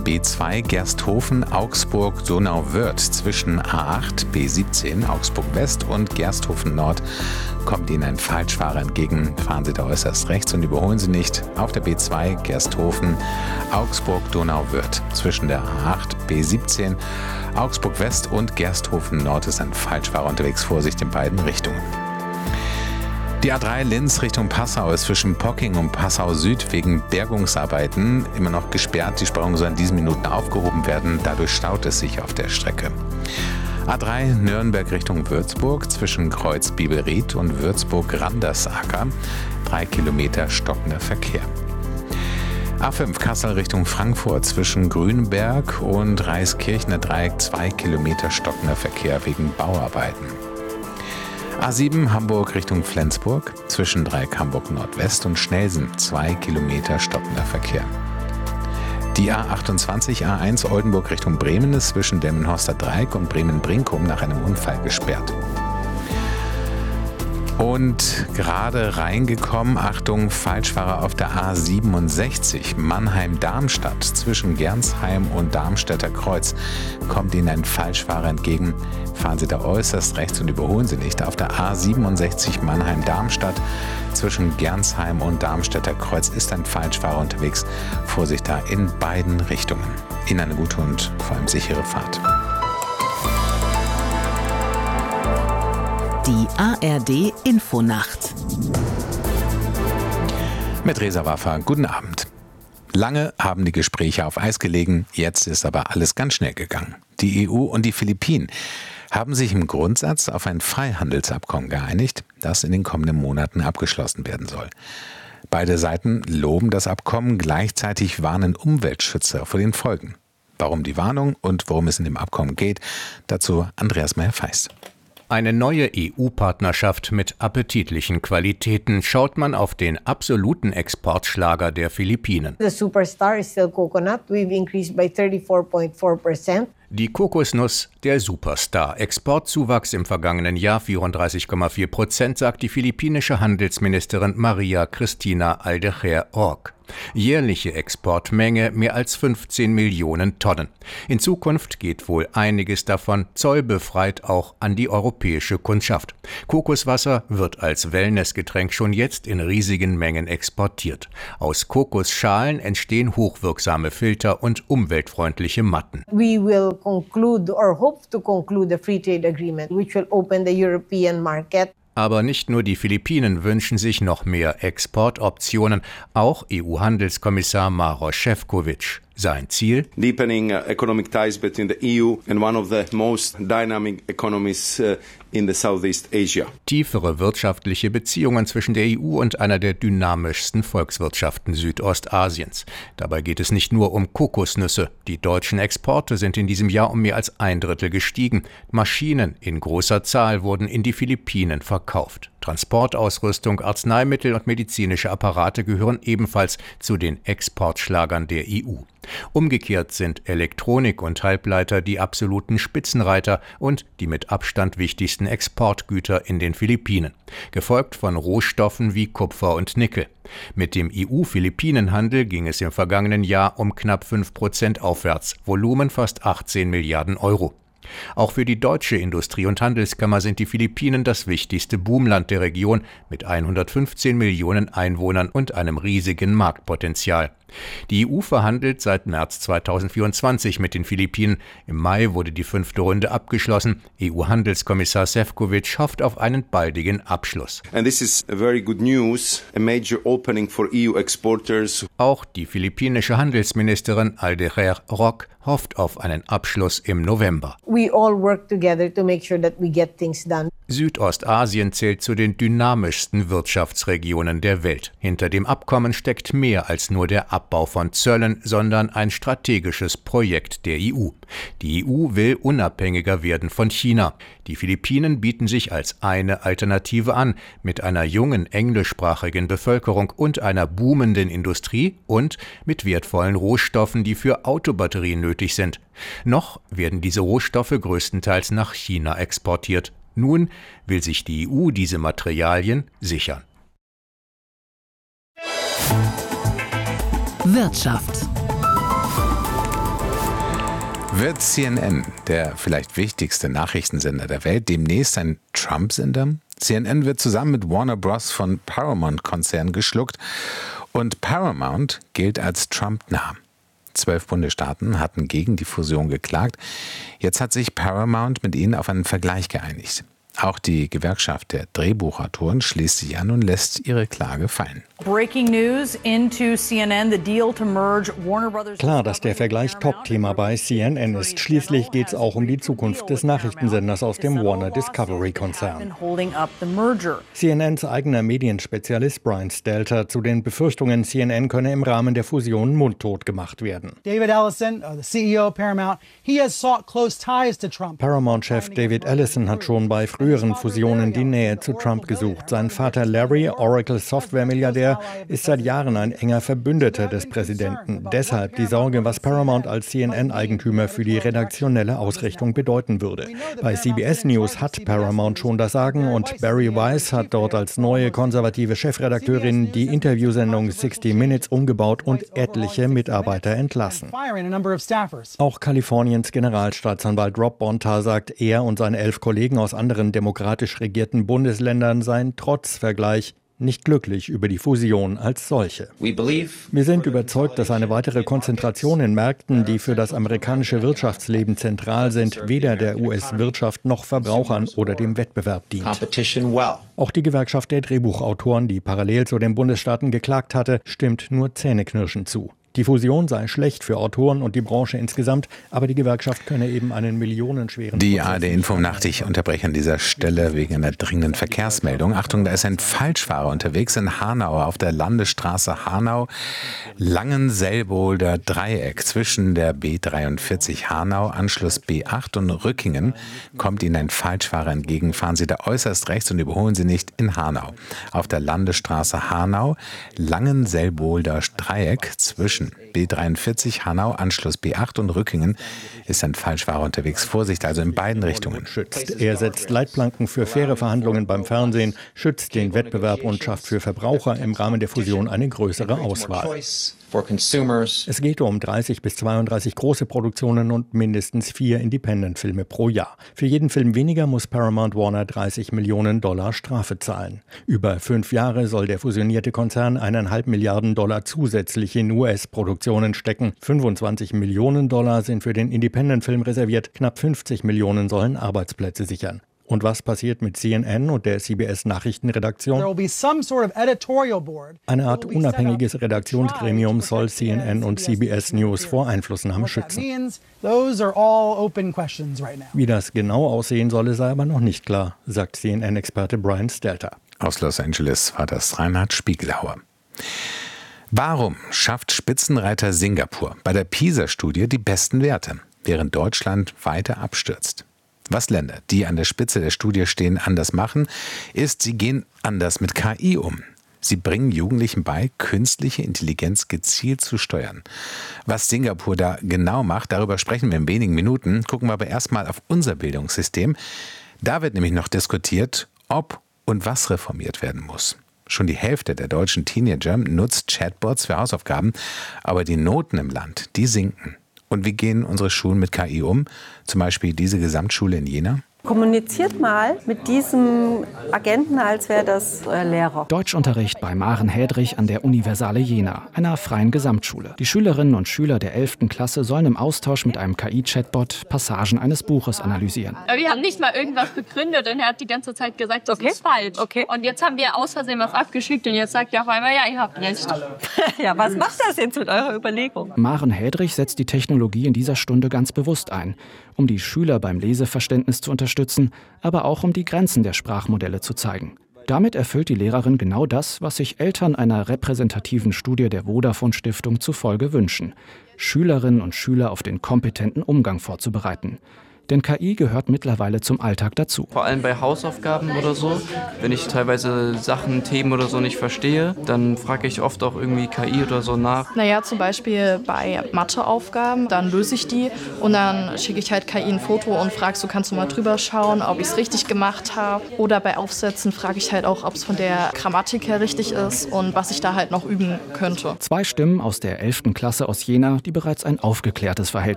B2 Gersthofen-Augsburg-Donauwörth zwischen A8 B17 Augsburg West und Gersthofen Nord kommt Ihnen ein Falschfahrer entgegen. Fahren Sie da äußerst rechts und überholen Sie nicht. Auf der B2 Gersthofen-Augsburg-Donauwörth zwischen der A8 B17 Augsburg West und Gersthofen Nord ist ein Falschfahrer unterwegs. Vorsicht in beiden Richtungen. Die A3 Linz Richtung Passau ist zwischen Pocking und Passau Süd wegen Bergungsarbeiten immer noch gesperrt. Die Sperrung soll in diesen Minuten aufgehoben werden. Dadurch staut es sich auf der Strecke. A3 Nürnberg Richtung Würzburg zwischen Kreuz Biberried und Würzburg-Randersacker. 3 Kilometer stockender Verkehr. A5 Kassel Richtung Frankfurt zwischen Grünberg und Reiskirchner Dreieck 2 Kilometer stockender Verkehr wegen Bauarbeiten. A7 Hamburg Richtung Flensburg zwischen Dreieck Hamburg Nordwest und Schnelsen 2 Kilometer stockender Verkehr. Die A28 A1 Oldenburg Richtung Bremen ist zwischen Delmenhorster Dreieck und Bremen-Brinkum nach einem Unfall gesperrt. Und gerade reingekommen, Achtung, Falschfahrer auf der A67 Mannheim-Darmstadt zwischen Gernsheim und Darmstädter Kreuz kommt Ihnen ein Falschfahrer entgegen. Fahren Sie da äußerst rechts und überholen Sie nicht. Auf der A67 Mannheim-Darmstadt zwischen Gernsheim und Darmstädter Kreuz ist ein Falschfahrer unterwegs. Vorsicht da in beiden Richtungen. Ihnen eine gute und vor allem sichere Fahrt. Die ARD Infonacht Mit Reza Waffa, guten Abend. Lange haben die Gespräche auf Eis gelegen, jetzt ist aber alles ganz schnell gegangen. Die EU und die Philippinen haben sich im Grundsatz auf ein Freihandelsabkommen geeinigt, das in den kommenden Monaten abgeschlossen werden soll. Beide Seiten loben das Abkommen, gleichzeitig warnen Umweltschützer vor den Folgen. Warum die Warnung und worum es in dem Abkommen geht, dazu Andreas Meyer-Feist. Eine neue EU-Partnerschaft mit appetitlichen Qualitäten. Schaut man auf den absoluten Exportschlager der Philippinen. The superstar is still coconut. We've increased by 34.4%. Die Kokosnuss, der Superstar. Exportzuwachs im vergangenen Jahr 34,4%, sagt die philippinische Handelsministerin Maria Cristina Aldejer-Roque. Jährliche Exportmenge mehr als 15 Millionen Tonnen. In Zukunft geht wohl einiges davon zollbefreit auch an die europäische Kundschaft. Kokoswasser wird als Wellnessgetränk schon jetzt in riesigen Mengen exportiert. Aus Kokosschalen entstehen hochwirksame Filter und umweltfreundliche Matten. We will conclude or hope to conclude a free trade agreement which will open the European market. Aber nicht nur die Philippinen wünschen sich noch mehr Exportoptionen, auch EU-Handelskommissar Maroš Šefčovič. Sein Ziel? Deepening economic ties between the EU and one of the most dynamic economies in the Southeast Asia. Tiefere wirtschaftliche Beziehungen zwischen der EU und einer der dynamischsten Volkswirtschaften Südostasiens. Dabei geht es nicht nur um Kokosnüsse. Die deutschen Exporte sind in diesem Jahr um mehr als 1/3 gestiegen. Maschinen in großer Zahl wurden in die Philippinen verkauft. Transportausrüstung, Arzneimittel und medizinische Apparate gehören ebenfalls zu den Exportschlagern der EU. Umgekehrt sind Elektronik und Halbleiter die absoluten Spitzenreiter und die mit Abstand wichtigsten Exportgüter in den Philippinen, gefolgt von Rohstoffen wie Kupfer und Nickel. Mit dem EU-Philippinen-Handel ging es im vergangenen Jahr um knapp 5% aufwärts, Volumen fast 18 Milliarden Euro. Auch für die deutsche Industrie- und Handelskammer sind die Philippinen das wichtigste Boomland der Region mit 115 Millionen Einwohnern und einem riesigen Marktpotenzial. Die EU verhandelt seit März 2024 mit den Philippinen. Im Mai wurde die 5. Runde abgeschlossen. EU-Handelskommissar Šefčovič hofft auf einen baldigen Abschluss. And this is a very good news, a major opening for EU exporters. Auch die philippinische Handelsministerin Aldejer-Roque hofft auf einen Abschluss im November. We all work together to make sure that we get things done. Südostasien zählt zu den dynamischsten Wirtschaftsregionen der Welt. Hinter dem Abkommen steckt mehr als nur der Abbau von Zöllen, sondern ein strategisches Projekt der EU. Die EU will unabhängiger werden von China. Die Philippinen bieten sich als eine Alternative an, mit einer jungen englischsprachigen Bevölkerung und einer boomenden Industrie und mit wertvollen Rohstoffen, die für Autobatterien nötig sind. Noch werden diese Rohstoffe größtenteils nach China exportiert. Nun will sich die EU diese Materialien sichern. Wirtschaft. Wird CNN, der vielleicht wichtigste Nachrichtensender der Welt, demnächst ein Trump-Sender? CNN wird zusammen mit Warner Bros. Von Paramount-Konzern geschluckt und Paramount gilt als Trump-nah. 12 Bundesstaaten hatten gegen die Fusion geklagt. Jetzt hat sich Paramount mit ihnen auf einen Vergleich geeinigt. Auch die Gewerkschaft der Drehbuchautoren schließt sich an und lässt ihre Klage fallen. Klar, dass der Vergleich Top-Thema bei CNN ist. Schließlich geht es auch um die Zukunft des Nachrichtensenders aus dem Warner Discovery-Konzern. CNNs eigener Medienspezialist Brian Stelter zu den Befürchtungen, CNN könne im Rahmen der Fusion mundtot gemacht werden. David Ellison, the CEO of Paramount, he has sought close ties to Trump. Paramount-Chef David Ellison hat schon bei früheren Fusionen die Nähe zu Trump gesucht. Sein Vater Larry, Oracle-Software-Milliardär, ist seit Jahren ein enger Verbündeter des Präsidenten. Deshalb die Sorge, was Paramount als CNN-Eigentümer für die redaktionelle Ausrichtung bedeuten würde. Bei CBS News hat Paramount schon das Sagen und Barry Weiss hat dort als neue konservative Chefredakteurin die Interviewsendung 60 Minutes umgebaut und etliche Mitarbeiter entlassen. Auch Kaliforniens Generalstaatsanwalt Rob Bonta sagt, er und seine 11 Kollegen aus anderen demokratisch regierten Bundesländern seien trotz Vergleich nicht glücklich über die Fusion als solche. Wir sind überzeugt, dass eine weitere Konzentration in Märkten, die für das amerikanische Wirtschaftsleben zentral sind, weder der US-Wirtschaft noch Verbrauchern oder dem Wettbewerb dient. Auch die Gewerkschaft der Drehbuchautoren, die parallel zu den Bundesstaaten geklagt hatte, stimmt nur zähneknirschend zu. Die Fusion sei schlecht für Autoren und die Branche insgesamt, aber die Gewerkschaft könne eben einen millionenschweren... Die ARD-Info-Nacht, ich unterbreche an dieser Stelle wegen einer dringenden Verkehrsmeldung. Achtung, da ist ein Falschfahrer unterwegs in Hanau auf der Landesstraße Hanau-Langenselboder Dreieck. Zwischen der B43 Hanau, Anschluss B8 und Rückingen kommt Ihnen ein Falschfahrer entgegen. Fahren Sie da äußerst rechts und überholen Sie nicht in Hanau. Auf der Landesstraße Hanau-Langenselboder Dreieck zwischen B43 Hanau, Anschluss B8 und Rückingen ist ein Falschfahrer unterwegs. Vorsicht also in beiden Richtungen. Er setzt Leitplanken für faire Verhandlungen beim Fernsehen, schützt den Wettbewerb und schafft für Verbraucher im Rahmen der Fusion eine größere Auswahl. Es geht um 30 bis 32 große Produktionen und mindestens 4 Independent-Filme pro Jahr. Für jeden Film weniger muss Paramount Warner $30 Millionen Strafe zahlen. Über 5 Jahre soll der fusionierte Konzern $1,5 Milliarden zusätzlich in US-Produktionen stecken. $25 Millionen sind für den Independent-Film reserviert. Knapp 50 Millionen sollen Arbeitsplätze sichern. Und was passiert mit CNN und der CBS-Nachrichtenredaktion? Eine Art unabhängiges Redaktionsgremium soll CNN und CBS News vor Einflussnahme schützen. Wie das genau aussehen solle, sei aber noch nicht klar, sagt CNN-Experte Brian Stelter. Aus Los Angeles war das Reinhard Spiegelhauer. Warum schafft Spitzenreiter Singapur bei der PISA-Studie die besten Werte, während Deutschland weiter abstürzt? Was Länder, die an der Spitze der Studie stehen, anders machen, ist, sie gehen anders mit KI um. Sie bringen Jugendlichen bei, künstliche Intelligenz gezielt zu steuern. Was Singapur da genau macht, darüber sprechen wir in wenigen Minuten. Gucken wir aber erstmal auf unser Bildungssystem. Da wird nämlich noch diskutiert, ob und was reformiert werden muss. Schon die Hälfte der deutschen Teenager nutzt Chatbots für Hausaufgaben, aber die Noten im Land, die sinken. Und wie gehen unsere Schulen mit KI um? Zum Beispiel diese Gesamtschule in Jena? Kommuniziert mal mit diesem Agenten, als wäre das Lehrer. Deutschunterricht bei Maren Hädrich an der Universale Jena, einer freien Gesamtschule. Die Schülerinnen und Schüler der 11. Klasse sollen im Austausch mit einem KI-Chatbot Passagen eines Buches analysieren. Wir haben nicht mal irgendwas begründet und er hat die ganze Zeit gesagt, das ist falsch. Und jetzt haben wir aus Versehen was abgeschickt und jetzt sagt er auf einmal, ja, ihr habt recht. Ja, was macht das jetzt mit eurer Überlegung? Maren Hädrich setzt die Technologie in dieser Stunde ganz bewusst ein, um die Schüler beim Leseverständnis zu unterstützen, aber auch um die Grenzen der Sprachmodelle zu zeigen. Damit erfüllt die Lehrerin genau das, was sich Eltern einer repräsentativen Studie der Vodafone-Stiftung zufolge wünschen: Schülerinnen und Schüler auf den kompetenten Umgang vorzubereiten. Denn KI gehört mittlerweile zum Alltag dazu. Vor allem bei Hausaufgaben oder so, wenn ich teilweise Sachen, Themen oder so nicht verstehe, dann frage ich oft auch irgendwie KI oder so nach. Naja, zum Beispiel bei Matheaufgaben, dann löse ich die und dann schicke ich halt KI ein Foto und frage, so kannst du mal drüber schauen, ob ich es richtig gemacht habe. Oder bei Aufsätzen frage ich halt auch, ob es von der Grammatik her richtig ist und was ich da halt noch üben könnte. 2 Stimmen aus der 11. Klasse aus Jena, die bereits ein aufgeklärtes Verhältnis